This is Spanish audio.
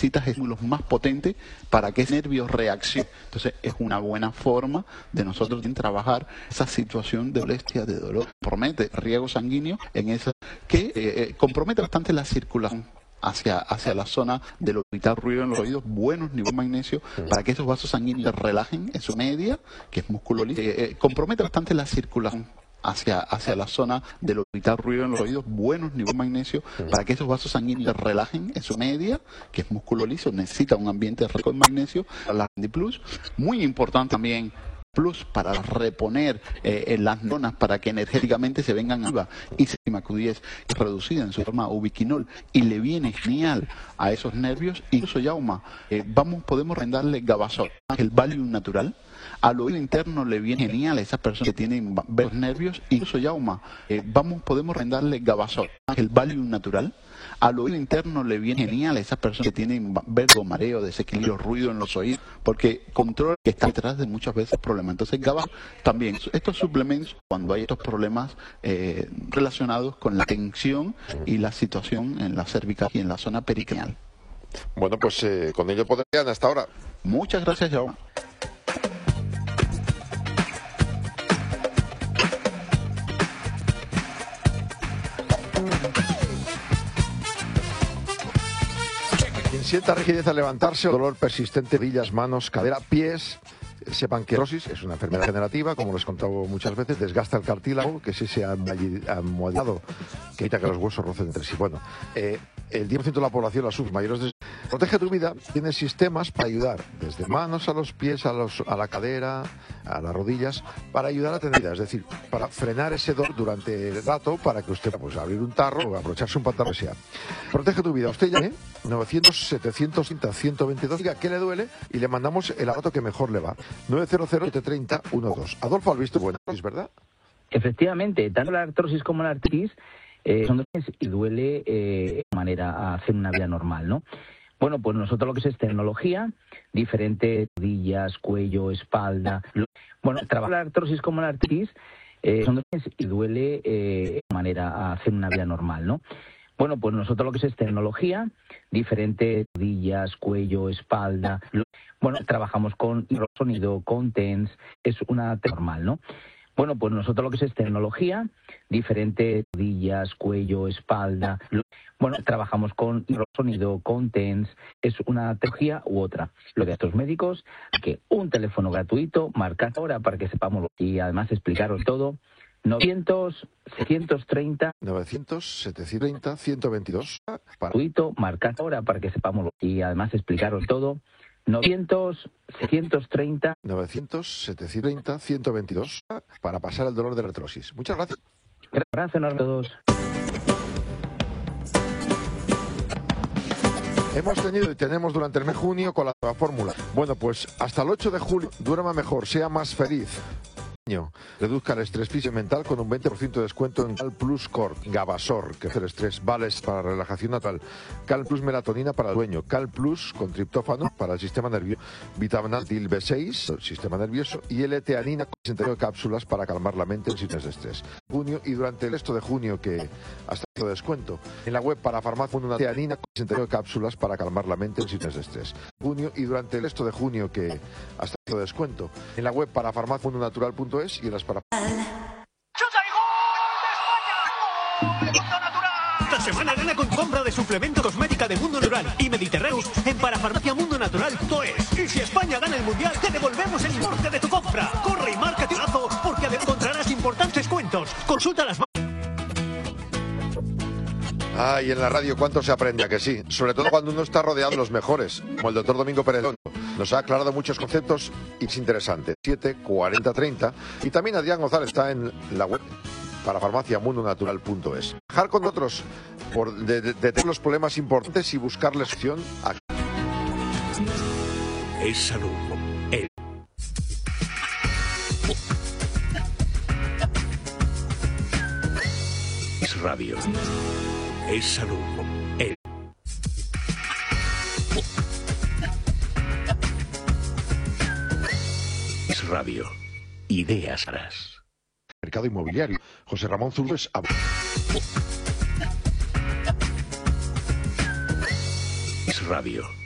necesitas estímulos más potentes para que ese nervio reaccione. Entonces es una buena forma de nosotros trabajar esa situación de molestia, de dolor. Compromete riego sanguíneo en esa que compromete bastante la circulación hacia la zona del evitar ruido en los oídos, buenos niveles de magnesio para que esos vasos sanguíneos se relajen en su media, que es músculo liso. Compromete bastante la circulación hacia la zona del evitar ruido en los oídos, buenos niveles de magnesio para que esos vasos sanguíneos se relajen en su media, que es músculo liso, necesita un ambiente rico en magnesio. La Plus, muy importante también, Plus para reponer las neuronas para que energéticamente se vengan arriba, y Q10 es reducida en su forma ubiquinol y le viene genial a esos nervios. Incluso Yauma, podemos rendarle Gabasol, el Valium natural. Al oído interno le viene genial a esas personas que tienen los nervios. Incluso Yauma, podemos rendarle Gabasol, el Valium natural. Al oído interno le viene genial a esas personas que tienen vergo, mareo, desequilibrio, ruido en los oídos, porque controla que está detrás de muchas veces problemas. Entonces, Gabasol también, estos suplementos, cuando hay estos problemas relacionados con la tensión y la situación en la cervical y en la zona pericranial. Bueno, pues con ello podrían hasta ahora. Muchas gracias, Yauma. Sienta rigidez al levantarse, dolor persistente, rodillas, manos, cadera, pies. Sepan que la artrosis es una enfermedad degenerativa, como les he contado muchas veces, desgasta el cartílago, que es ese almohadillado que evita que los huesos rocen entre sí. Bueno, el 10% de la población la sufre, mayores de... Protege tu vida, tiene sistemas para ayudar, desde manos a los pies, a la cadera, a las rodillas, para ayudar a tener vida, es decir, para frenar ese dolor durante el rato, para que usted pueda abrir un tarro o abrocharse un pantalón, que sea. Protege tu vida. Usted llame 900-730-122, diga qué le duele y le mandamos el aparato que mejor le va. 900-730-12. Adolfo, ¿has visto buena artrosis, verdad? Efectivamente, tanto la artrosis como la artritis son dos y duele de manera a hacer una vida normal, ¿no? Bueno, pues nosotros lo que es tecnología, diferentes rodillas, cuello, espalda. Bueno, trabajar la artrosis como la artritis son dos y duele de manera a hacer una vida normal, ¿no? Bueno, pues nosotros lo que es tecnología, diferentes rodillas, cuello, espalda. Bueno, trabajamos con sonido, con TENS, es una normal, ¿no? Bueno, pues nosotros lo que es tecnología, diferentes rodillas, cuello, espalda. Bueno, trabajamos con sonido, con TENS, es una tecnología u otra. Lo de estos médicos, que un teléfono gratuito, marcad ahora para que sepamos y además explicaros todo. 900-730-122. Gratuito, marcad ahora para que sepamos y además explicaros todo. 900-730-122 para pasar el dolor de la artrosis. Muchas gracias. Gracias a todos. Hemos tenido y tenemos durante el mes de junio con la nueva fórmula. Bueno, pues hasta el 8 de julio, duerma mejor, sea más feliz. Reduzca el estrés físico y mental con un 20% de descuento en Cal Plus Core, Gabasor, que es el estrés, Vales para relajación natural, Cal Plus Melatonina para el sueño, Cal Plus con triptófano para el sistema nervioso, vitamina DIL B6, el sistema nervioso, y L-teanina con 69 cápsulas para calmar la mente en situaciones de estrés. Junio y durante el resto de junio, que hasta el descuento. En la web para farmacia, una teanina con 69 cápsulas para calmar la mente en situaciones de estrés. Junio y durante el resto de junio, que hasta el descuento. En la web para farmacia, natural.es y las para... Esta semana gana con tu compra de suplemento cosmética de Mundo Natural y Mediterraneus en parafarmaciamundonatural.es. Y si España gana el Mundial, te devolvemos el importe de tu compra. Corre y marca tu lazo porque encontrarás importantes descuentos. Consulta las... Ay, en la radio cuánto se aprende, ¿a que sí? Sobre todo cuando uno está rodeado de los mejores, como el doctor Domingo Pérez. Nos ha aclarado muchos conceptos y es interesante. 7 40 30. Y también Adrián González está en la web para farmaciamundonatural.es. Dejar con otros por detectar los problemas importantes y buscar la solución a... Es salud. Es radio. Es salud. Es radio. Ideas harás. Mercado inmobiliario. José Ramón Zurdo es... Es radio.